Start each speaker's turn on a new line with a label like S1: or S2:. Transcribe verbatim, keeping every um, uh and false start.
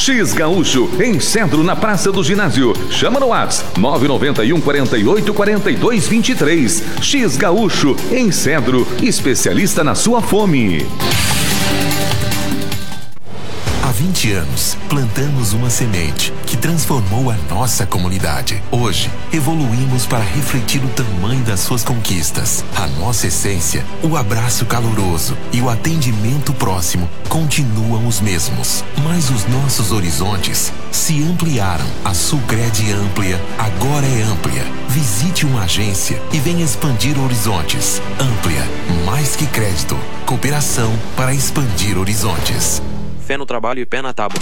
S1: X Gaúcho, em Cedro, na Praça do Ginásio. Chama no WhatsApp nove nove um, quatro oito, quatro dois, dois três. X Gaúcho, em Cedro, especialista na sua fome.
S2: Há vinte anos, plantamos uma semente que transformou a nossa comunidade. Hoje, evoluímos para refletir o tamanho das suas conquistas. A nossa essência, o abraço caloroso e o atendimento próximo continuam os mesmos. Mas os nossos horizontes se ampliaram. A Sulcred Amplia agora é Amplia. Visite uma agência e venha expandir horizontes. Amplia, mais que crédito. Cooperação para expandir horizontes.
S3: Fé no trabalho e pé na tábua.